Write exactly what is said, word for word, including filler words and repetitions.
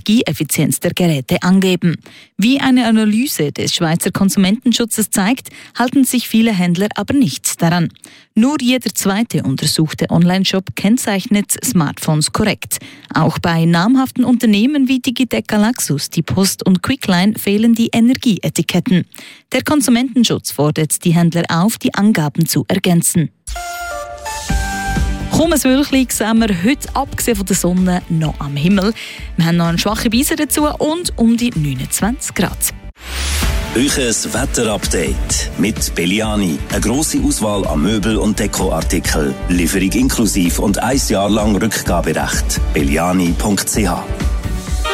Energieeffizienz der Geräte angeben. Wie eine Analyse des Schweizer Konsumentenschutzes zeigt, halten sich viele Händler aber nicht daran. Nur jeder zweite untersuchte Onlineshop kennzeichnet Smartphones korrekt. Auch bei namhaften Unternehmen wie Digitec Galaxus, die Post und Quickline fehlen die Energieetiketten. Der Konsumentenschutz fordert die Händler auf, die Angaben zu ergänzen. Kaum ein Wölkchen sehen wir heute, abgesehen von der Sonne, noch am Himmel. Wir haben noch eine schwache Brise dazu und um die neunundzwanzig Grad. Euches Wetterupdate mit Belliani. Eine grosse Auswahl an Möbel- und Dekoartikeln. Lieferung inklusiv und ein Jahr lang Rückgaberecht. belliani punkt c h